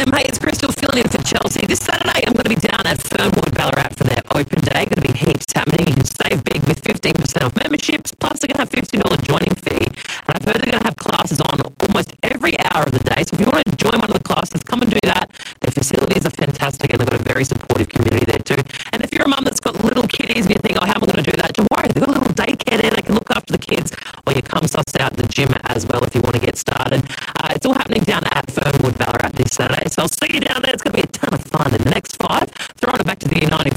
a.m. Hey, it's Crystal filling in for Chelsea. This Saturday, I'm going to be down at Fernwood Ballarat for their open day. Going to be heaps happening. You can save big with 15% off memberships. Plus, they're going to have $50 joining fee. And I've heard they're going to have classes on almost every hour of the day. So if you want to join one of the classes, come and do that. Their facilities are fantastic and they've got a very supportive community there too. And if you're a mum that's got little kiddies and you think, oh, how am I going to do that? Don't worry, they've got a little daycare there. They can look after the kids while you come suss out the gym as well if you want to get started. It's all happening down at Fernwood Ballarat this Saturday. So I'll see you down there. It's going to be a ton of fun. In the next 5, throwing it back to the U94